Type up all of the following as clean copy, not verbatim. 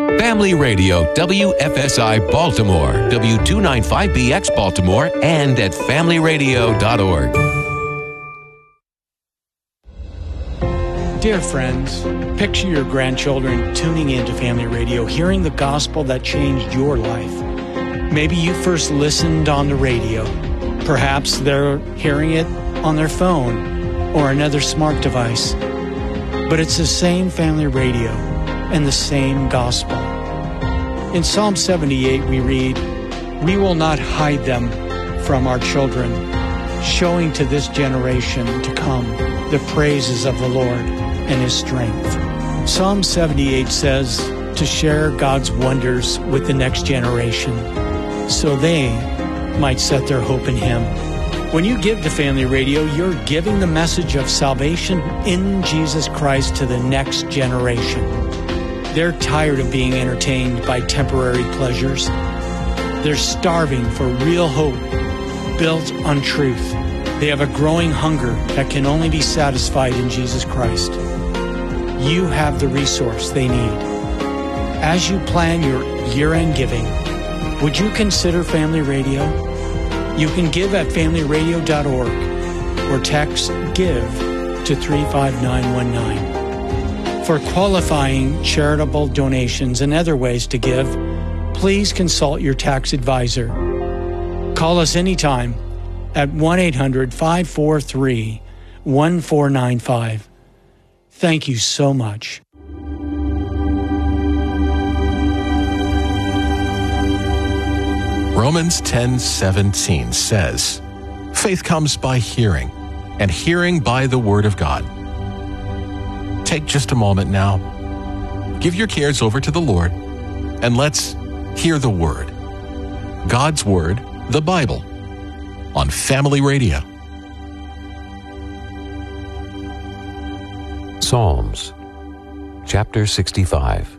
Family Radio, WFSI Baltimore, W295BX Baltimore, and at familyradio.org. Dear friends, picture your grandchildren tuning into Family Radio, hearing the gospel that changed your life. Maybe you first listened on the radio. Perhaps they're hearing it on their phone or another smart device. But it's the same Family Radio and the same gospel. In Psalm 78 we read, "We will not hide them from our children, showing to this generation to come the praises of the Lord and His strength." Psalm 78 says to share God's wonders with the next generation so they might set their hope in Him. When you give to Family Radio, you're giving the message of salvation in Jesus Christ to the next generation. They're tired of being entertained by temporary pleasures. They're starving for real hope built on truth. They have a growing hunger that can only be satisfied in Jesus Christ. You have the resource they need. As you plan your year-end giving, would you consider Family Radio? You can give at familyradio.org or text GIVE to 35919. For qualifying charitable donations and other ways to give, please consult your tax advisor. Call us anytime at 1-800-543-1495. Thank you so much. Romans 10:17 says, "Faith comes by hearing, and hearing by the Word of God." Take just a moment now. Give your cares over to the Lord, and let's hear the Word. God's Word, the Bible, on Family Radio. Psalms, chapter 65.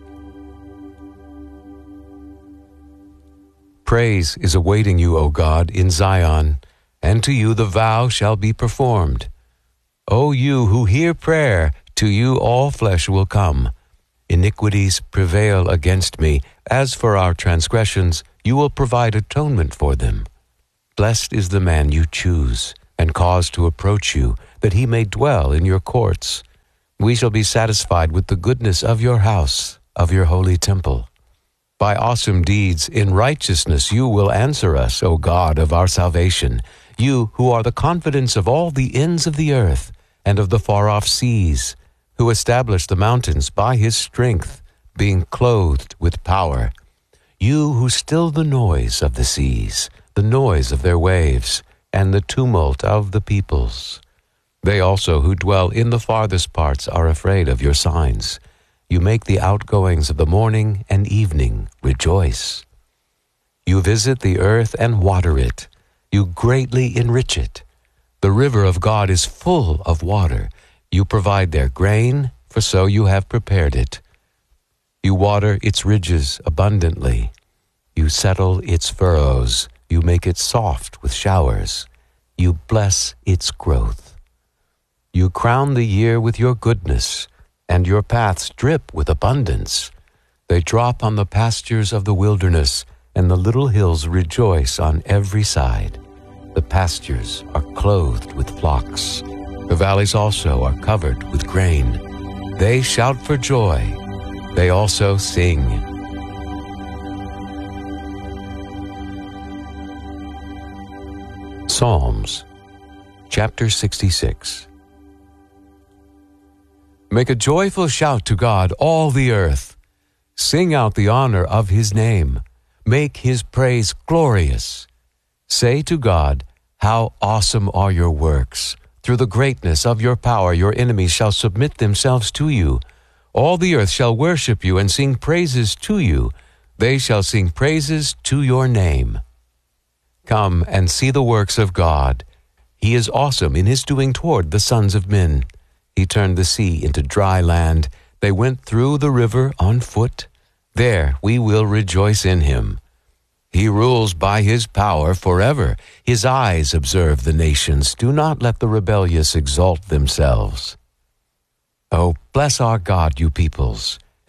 Praise is awaiting you, O God, in Zion, and to you the vow shall be performed. O you who hear prayer, to you all flesh will come. Iniquities prevail against me. As for our transgressions, you will provide atonement for them. Blessed is the man you choose, and cause to approach you, that he may dwell in your courts. We shall be satisfied with the goodness of your house, of your holy temple. By awesome deeds in righteousness you will answer us, O God of our salvation, you who are the confidence of all the ends of the earth and of the far-off seas, who established the mountains by His strength, being clothed with power. You who still the noise of the seas, the noise of their waves, and the tumult of the peoples. They also who dwell in the farthest parts are afraid of your signs. You make the outgoings of the morning and evening rejoice. You visit the earth and water it. You greatly enrich it. The river of God is full of water. You provide their grain, for so you have prepared it. You water its ridges abundantly. You settle its furrows. You make it soft with showers. You bless its growth. You crown the year with your goodness, and your paths drip with abundance. They drop on the pastures of the wilderness, and the little hills rejoice on every side. The pastures are clothed with flocks. The valleys also are covered with grain. They shout for joy. They also sing. Psalms, chapter 66. Make a joyful shout to God, all the earth. Sing out the honor of His name. Make His praise glorious. Say to God, how awesome are your works. Through the greatness of your power, your enemies shall submit themselves to you. All the earth shall worship you and sing praises to you. They shall sing praises to your name. Come and see the works of God. He is awesome in His doing toward the sons of men. He turned the sea into dry land. They went through the river on foot. There we will rejoice in Him. He rules by His power forever. His eyes observe the nations. Do not let the rebellious exalt themselves. Oh, bless our God, you peoples,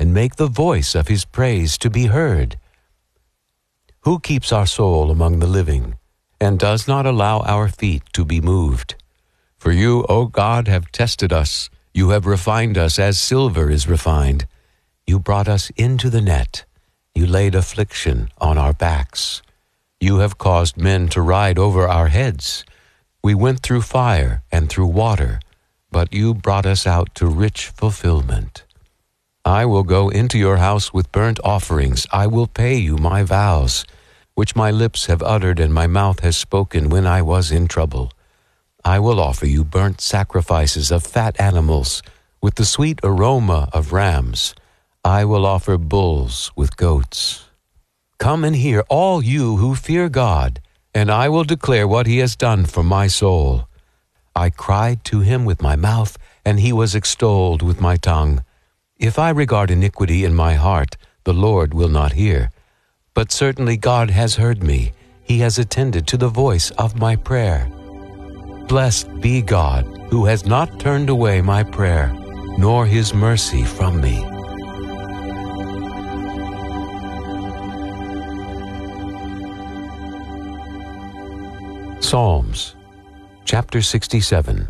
and make the voice of his praise to be heard. Who keeps our soul among the living, and does not allow our feet to be moved? For you, O God, have tested us. You have refined us as silver is refined. You brought us into the net. You laid affliction on our backs. You have caused men to ride over our heads. We went through fire and through water, but you brought us out to rich fulfillment. I will go into your house with burnt offerings. I will pay you my vows, which my lips have uttered and my mouth has spoken when I was in trouble. I will offer you burnt sacrifices of fat animals with the sweet aroma of rams. I will offer bulls with goats. Come and hear, all you who fear God, and I will declare what he has done for my soul. I cried to him with my mouth, and he was extolled with my tongue. If I regard iniquity in my heart, the Lord will not hear. But certainly God has heard me. He has attended to the voice of my prayer. Blessed be God, who has not turned away my prayer, nor his mercy from me. Psalms, chapter 67.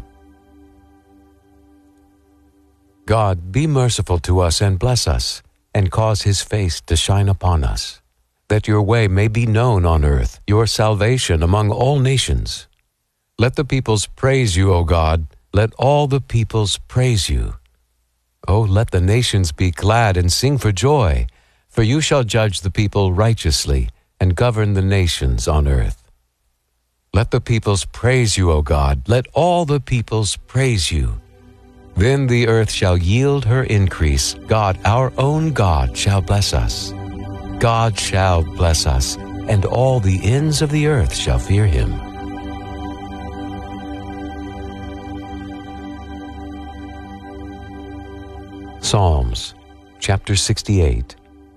God, be merciful to us and bless us, and cause his face to shine upon us, that your way may be known on earth, your salvation among all nations. Let the peoples praise you, O God. Let all the peoples praise you. O let the nations be glad and sing for joy, for you shall judge the people righteously and govern the nations on earth. Let the peoples praise you, O God. Let all the peoples praise you. Then the earth shall yield her increase. God, our own God, shall bless us. God shall bless us, and all the ends of the earth shall fear him. Psalms, chapter 68.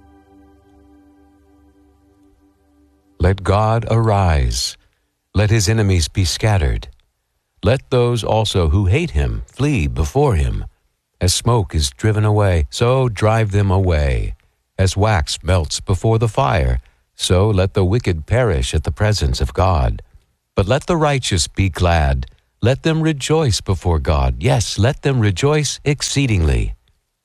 Let God arise. Let his enemies be scattered. Let those also who hate him flee before him. As smoke is driven away, so drive them away. As wax melts before the fire, so let the wicked perish at the presence of God. But let the righteous be glad. Let them rejoice before God. Yes, let them rejoice exceedingly.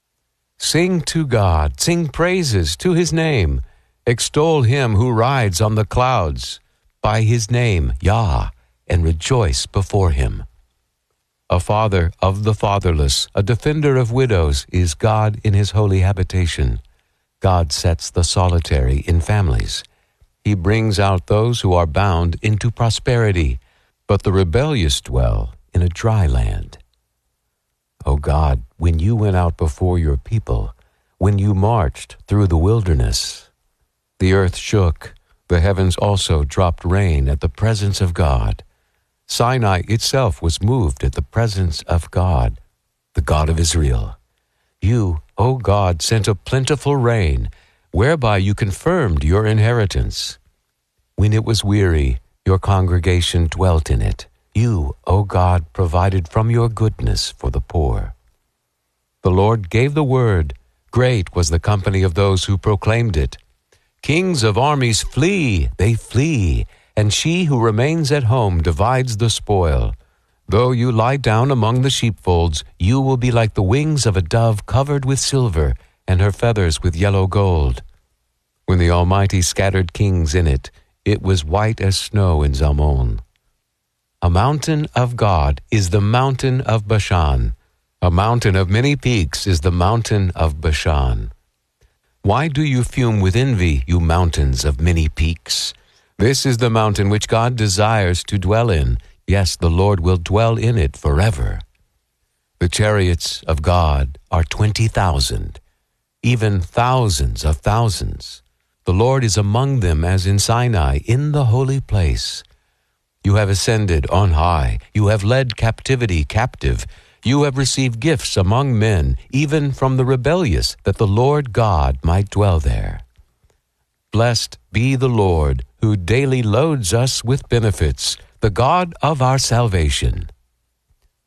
Sing to God, sing praises to his name. Extol him who rides on the clouds. By his name, Yah, and rejoice before him. A father of the fatherless, a defender of widows, is God in his holy habitation. God sets the solitary in families. He brings out those who are bound into prosperity, but the rebellious dwell in a dry land. O God, when you went out before your people, when you marched through the wilderness, the earth shook, the heavens also dropped rain at the presence of God. Sinai itself was moved at the presence of God, the God of Israel. You, O God, sent a plentiful rain, whereby you confirmed your inheritance. When it was weary, your congregation dwelt in it. You, O God, provided from your goodness for the poor. The Lord gave the word. Great was the company of those who proclaimed it. Kings of armies flee, they flee, and she who remains at home divides the spoil. Though you lie down among the sheepfolds, you will be like the wings of a dove covered with silver, and her feathers with yellow gold. When the Almighty scattered kings in it, it was white as snow in Zalmon. A mountain of God is the mountain of Bashan. A mountain of many peaks is the mountain of Bashan. Why do you fume with envy, you mountains of many peaks? This is the mountain which God desires to dwell in. Yes, the Lord will dwell in it forever. The chariots of God are 20,000, even thousands of thousands. The Lord is among them as in Sinai, in the holy place. You have ascended on high. You have led captivity captive. You have received gifts among men, even from the rebellious, that the Lord God might dwell there. Blessed be the Lord, who daily loads us with benefits, the God of our salvation.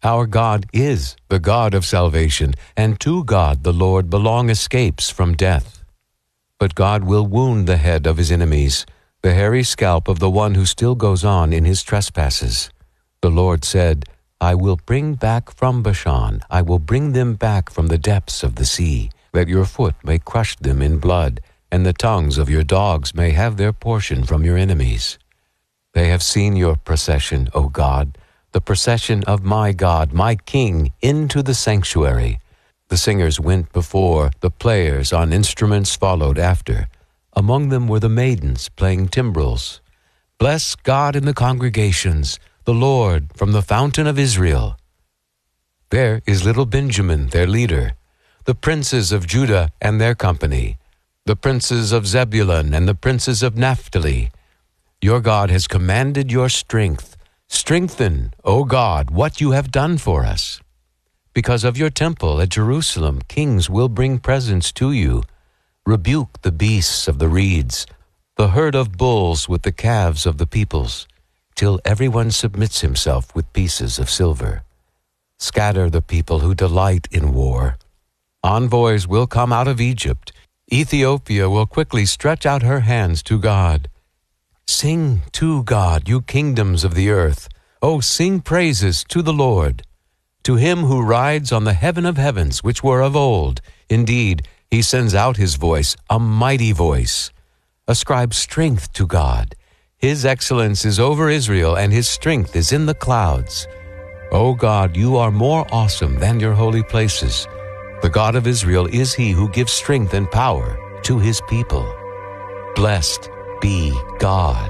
Our God is the God of salvation, and to God the Lord belong escapes from death. But God will wound the head of his enemies, the hairy scalp of the one who still goes on in his trespasses. The Lord said, I will bring back from Bashan, I will bring them back from the depths of the sea, that your foot may crush them in blood, and the tongues of your dogs may have their portion from your enemies. They have seen your procession, O God, the procession of my God, my King, into the sanctuary. The singers went before, the players on instruments followed after. Among them were the maidens playing timbrels. Bless God in the congregations, the Lord from the fountain of Israel. There is little Benjamin, their leader, the princes of Judah and their company, the princes of Zebulun and the princes of Naphtali. Your God has commanded your strength. Strengthen, O God, what you have done for us. Because of your temple at Jerusalem, kings will bring presents to you. Rebuke the beasts of the reeds, the herd of bulls with the calves of the peoples, till everyone submits himself with pieces of silver. Scatter the people who delight in war. Envoys will come out of Egypt. Ethiopia will quickly stretch out her hands to God. Sing to God, you kingdoms of the earth. Oh, sing praises to the Lord. To him who rides on the heaven of heavens, which were of old. Indeed, he sends out his voice, a mighty voice. Ascribe strength to God. His excellence is over Israel, and his strength is in the clouds. O God, you are more awesome than your holy places. The God of Israel is he who gives strength and power to his people. Blessed be God.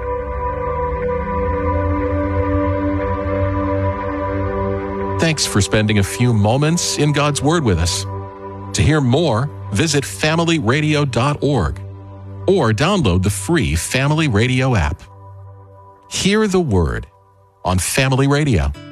Thanks for spending a few moments in God's Word with us. To hear more, visit familyradio.org or download the free Family Radio app. Hear the Word on Family Radio.